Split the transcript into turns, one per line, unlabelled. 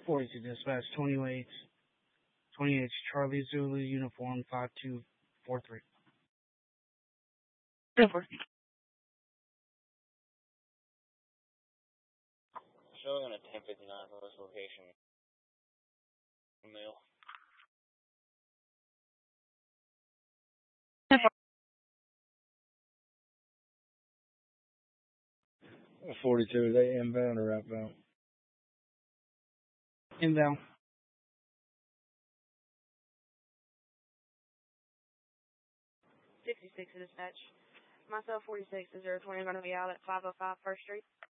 42 dispatch, 28 Charlie Zulu, uniform 5243.
Over.
Showing on a 1059 for this location. Male.
42, is they inbound or outbound?
Inbound.
66 dispatch. Myself 46 is 020 going to be out at 505 First Street.